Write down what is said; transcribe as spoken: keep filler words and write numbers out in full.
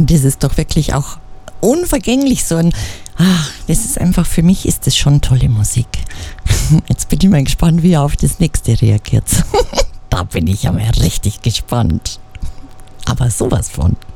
Und das ist doch wirklich auch unvergänglich, so ein, ach, das ist einfach, für mich ist das schon tolle Musik. Jetzt bin ich mal gespannt, wie er auf das nächste reagiert. Da bin ich ja mal richtig gespannt. Aber sowas von.